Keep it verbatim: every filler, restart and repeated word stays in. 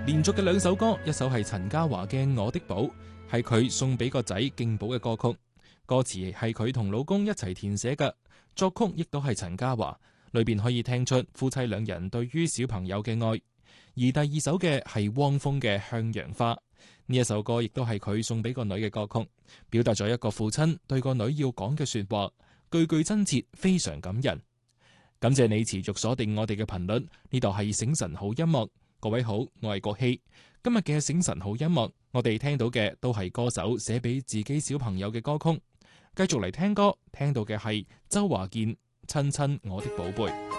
連續嘅兩首歌，一首係陳嘉華嘅《我的寶》，係佢送俾個仔敬寶嘅歌曲，歌詞係佢同老公一齊填寫嘅，作曲亦都係陳嘉華，裏邊可以聽出夫妻兩人對於小朋友嘅愛。而第二首嘅係汪峰嘅《向陽花》，呢一首歌亦都係佢送俾個女嘅歌曲，表達咗一個父親對個女要講嘅說話，句句真切，非常感人。感謝你持續鎖定我哋嘅頻率，呢度係醒晨好音樂。各位好，我係國希。今日嘅醒晨好音樂，我哋聽到嘅都係歌手寫俾自己小朋友嘅歌曲。繼續嚟聽歌，聽到嘅係周華健《親親我的寶貝》。